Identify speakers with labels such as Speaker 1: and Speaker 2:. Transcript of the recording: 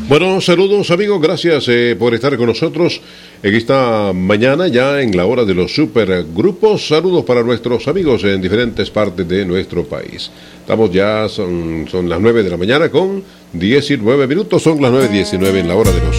Speaker 1: Bueno, saludos amigos, gracias por estar con nosotros en esta mañana ya en la hora de los supergrupos. Saludos para nuestros amigos en diferentes partes de nuestro país. Estamos ya, son las 9 de la mañana con 19 minutos, son las 9:19 en la hora de los